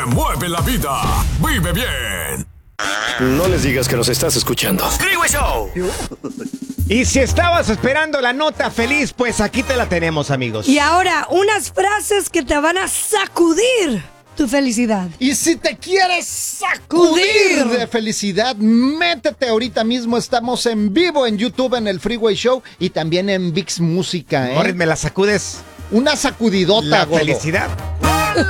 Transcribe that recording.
Mueve la vida. Vive bien. No les digas que nos estás escuchando. Freeway Show. Y si estabas esperando la nota feliz, pues aquí te la tenemos, amigos. Y ahora, unas frases que te van a sacudir tu felicidad. Y si te quieres sacudir de felicidad, métete ahorita mismo. Estamos en vivo en YouTube en el Freeway Show y también en VIX Música, ¿eh? Morris, me la sacudes. Una sacudidota, La gordo. felicidad.